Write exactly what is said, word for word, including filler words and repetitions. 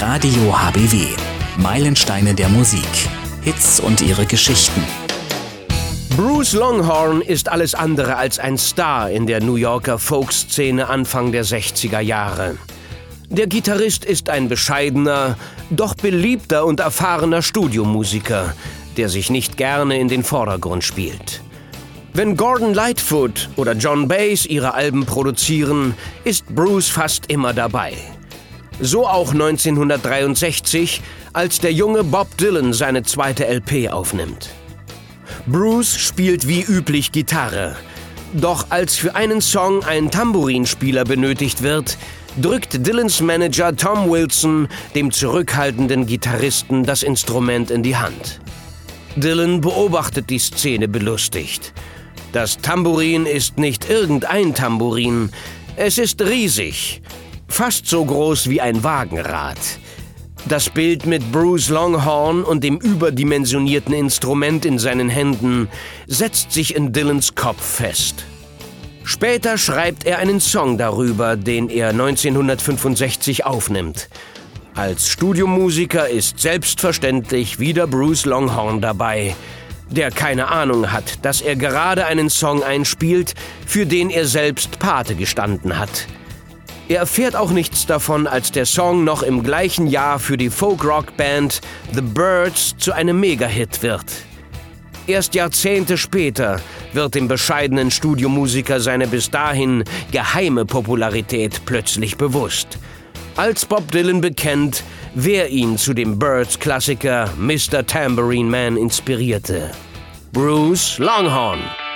Radio H B W. Meilensteine der Musik. Hits und ihre Geschichten. Bruce Longhorn ist alles andere als ein Star in der New Yorker Folkszene Anfang der sechziger Jahre. Der Gitarrist ist ein bescheidener, doch beliebter und erfahrener Studiomusiker, der sich nicht gerne in den Vordergrund spielt. Wenn Gordon Lightfoot oder John Baez ihre Alben produzieren, ist Bruce fast immer dabei. So auch neunzehnhundertdreiundsechzig, als der junge Bob Dylan seine zweite L P aufnimmt. Bruce spielt wie üblich Gitarre. Doch als für einen Song ein Tambourinspieler benötigt wird, drückt Dylans Manager Tom Wilson dem zurückhaltenden Gitarristen das Instrument in die Hand. Dylan beobachtet die Szene belustigt. Das Tambourin ist nicht irgendein Tambourin, es ist riesig, fast so groß wie ein Wagenrad. Das Bild mit Bruce Longhorn und dem überdimensionierten Instrument in seinen Händen setzt sich in Dylans Kopf fest. Später schreibt er einen Song darüber, den er neunzehnhundertfünfundsechzig aufnimmt. Als Studiomusiker ist selbstverständlich wieder Bruce Longhorn dabei, der keine Ahnung hat, dass er gerade einen Song einspielt, für den er selbst Pate gestanden hat. Er erfährt auch nichts davon, als der Song noch im gleichen Jahr für die Folk-Rock-Band The Byrds zu einem Mega-Hit wird. Erst Jahrzehnte später wird dem bescheidenen Studiomusiker seine bis dahin geheime Popularität plötzlich bewusst, als Bob Dylan bekennt, wer ihn zu dem Byrds-Klassiker Mister Tambourine Man inspirierte: Bruce Longhorn.